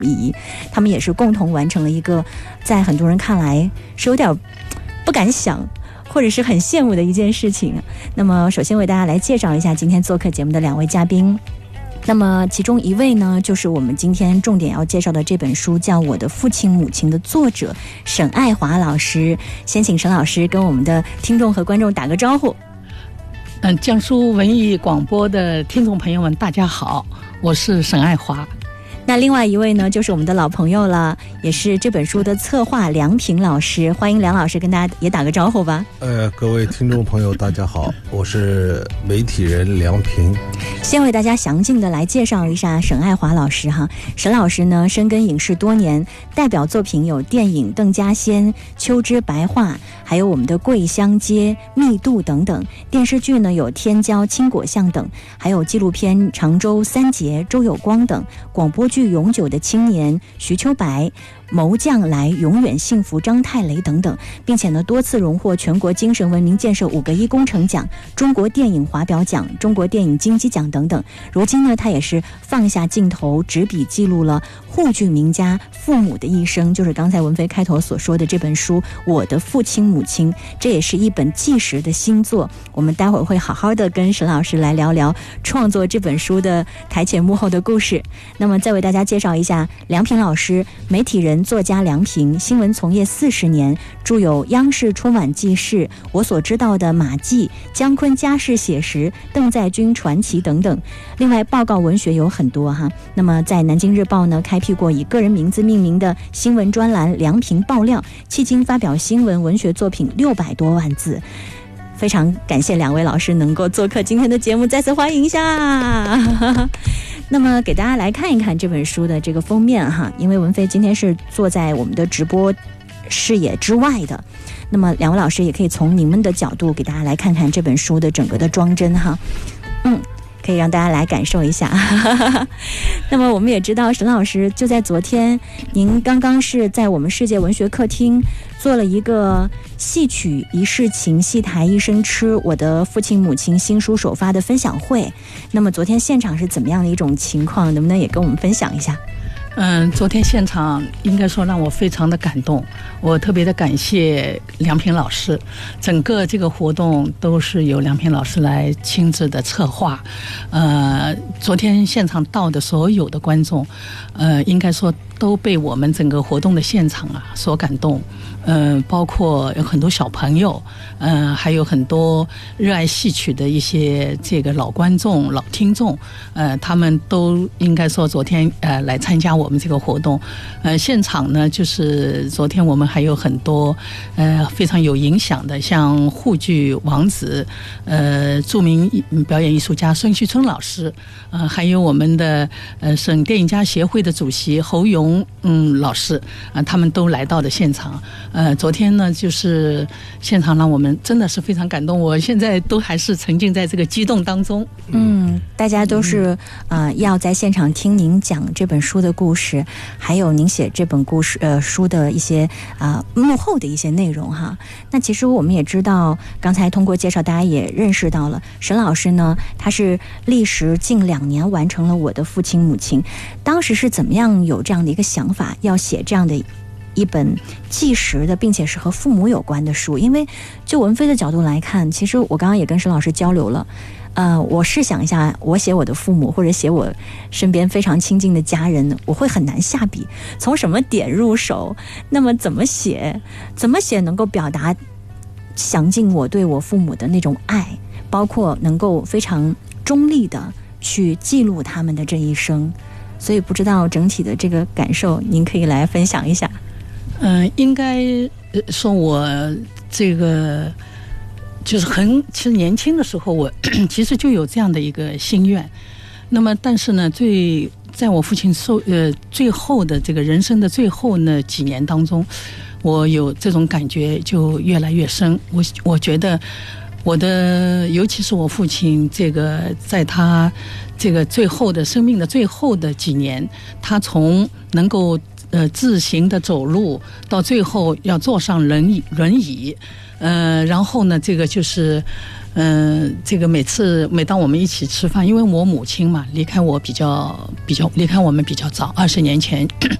仪，他们也是共同完成了一个在很多人看来是有点不敢想或者是很羡慕的一件事情。那么首先为大家来介绍一下今天做客节目的2位嘉宾。那么其中一位呢，就是我们今天重点要介绍的这本书叫《我的父亲母亲》的作者沈爱华老师。先请沈老师跟我们的听众和观众打个招呼。 江苏文艺广播的听众朋友们大家好，我是沈爱华。 那另外一位呢，就是我们的老朋友了，也是这本书的策划梁平老师。欢迎梁老师跟大家也打个招呼吧。 各位听众朋友大家好，我是媒体人梁平。 先为大家详尽的来介绍一下沈爱华老师哈。沈老师呢深耕影视多年，代表作品有电影《邓家仙》、《秋之白话》，还有我们的《桂香街》、《密度》等等。电视剧呢有《天骄》、《青果巷》等，还有纪录片《常州三杰》、周有光等，广播剧《永久的青年》、徐秋白、谋将来、永远幸福、张太雷等等，并且呢多次荣获全国精神文明建设5个1工程奖、中国电影华表奖、中国电影金鸡奖等等。如今呢他也是放下镜头，执笔记录了沪剧名家父母的一生，就是刚才文飞开头所说的这本书《我的父亲母亲》，这也是一本纪实的新作。我们待会儿会好好的跟沈老师来聊聊创作这本书的台前幕后的故事。那么再为大家介绍一下梁平老师，媒体人作家梁平，新闻从业40年，著有央视春晚纪事、我所知道的马季、姜昆家世写实、邓在军传奇等等。另外报告文学有很多哈。那么在南京日报呢开辟过以个人名字命名的新闻专栏梁平爆料，迄今发表新闻文学作品600多万字。非常感谢2位老师能够做客今天的节目，再次欢迎一下。那么给大家来看一看这本书的这个封面哈，因为文飞今天是坐在我们的直播视野之外的，那么2位老师也可以从你们的角度给大家来看看这本书的整个的装帧哈。可以让大家来感受一下。那么我们也知道沈老师就在昨天，您刚刚是在我们世界文学客厅做了一个戏曲一世情，戏台一生痴，我的父亲母亲新书首发的分享会。那么昨天现场是怎么样的一种情况，能不能也跟我们分享一下？ 昨天现场应该说让我非常的感动，我特别的感谢梁平老师，整个这个活动都是由梁平老师来亲自的策划。昨天现场到的所有的观众，应该说都被我们整个活动的现场所感动。包括有很多小朋友，还有很多热爱戏曲的一些这个老观众、老听众，他们都应该说昨天来参加我们这个活动。现场呢，就是昨天我们还有很多非常有影响的，像沪剧王子，著名表演艺术家孙旭春老师，还有我们的省电影家协会的主席侯勇老师，他们都来到了现场。昨天呢，就是现场让我们真的是非常感动，我现在都还是沉浸在这个激动当中。 大家都是要在现场听您讲这本书的故事，还有您写这本故事书的一些幕后的一些内容哈。那其实我们也知道，刚才通过介绍大家也认识到了，沈老师呢他是历时近2年完成了我的父亲母亲。当时是怎么样有这样的一个想法，要写这样的一本纪实的并且是和父母有关的书？因为就文飞的角度来看，其实我刚刚也跟沈老师交流了，我试想一下，我写我的父母或者写我身边非常亲近的家人，我会很难下笔，从什么点入手？那么怎么写能够表达详尽我对我父母的那种爱，包括能够非常中立的去记录他们的这一生？所以不知道整体的这个感受，您可以来分享一下。 应该说我这个就是其实年轻的时候，我其实就有这样的一个心愿。那么但是呢，在我父亲最后的这个人生的最后那几年当中，我有这种感觉就越来越深。我觉得尤其是我父亲这个在他这个最后的生命的最后的几年，他从能够自行的走路到最后要坐上轮椅，然后呢这个就是这个每当我们一起吃饭，因为我母亲嘛离开我们比较早，20年前